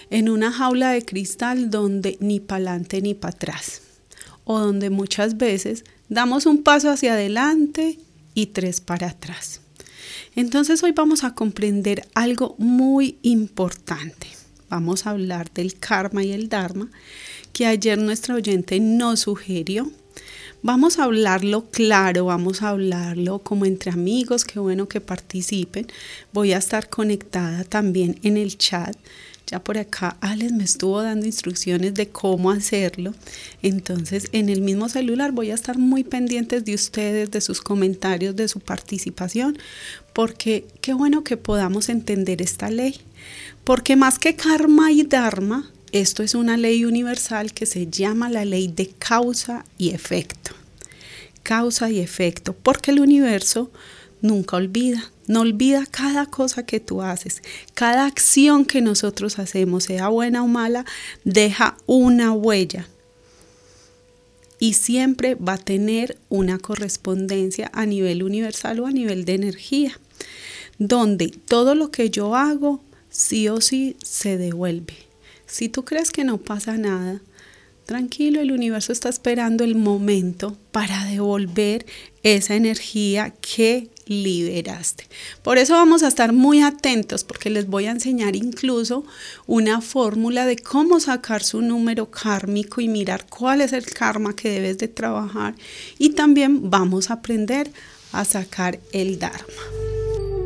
en una jaula de cristal donde ni para adelante ni para atrás, o donde muchas veces damos un paso hacia adelante y 3 para atrás. Entonces hoy vamos a comprender algo muy importante. Vamos a hablar del karma y el dharma, que ayer nuestra oyente nos sugirió. Vamos a hablarlo claro, vamos a hablarlo como entre amigos, qué bueno que participen. Voy a estar conectada también en el chat. Ya por acá Alex me estuvo dando instrucciones de cómo hacerlo. Entonces en el mismo celular voy a estar muy pendientes de ustedes, de sus comentarios, de su participación, porque qué bueno que podamos entender esta ley. Porque más que karma y dharma, esto es una ley universal que se llama la ley de causa y efecto. Causa y efecto, porque el universo nunca olvida. No olvida cada cosa que tú haces. Cada acción que nosotros hacemos, sea buena o mala, deja una huella. Y siempre va a tener una correspondencia a nivel universal o a nivel de energía, donde todo lo que yo hago, sí o sí, se devuelve. Si tú crees que no pasa nada, tranquilo, el universo está esperando el momento para devolver esa energía que liberaste. Por eso vamos a estar muy atentos, porque les voy a enseñar incluso una fórmula de cómo sacar su número kármico y mirar cuál es el karma que debes de trabajar. Y también vamos a aprender a sacar el dharma.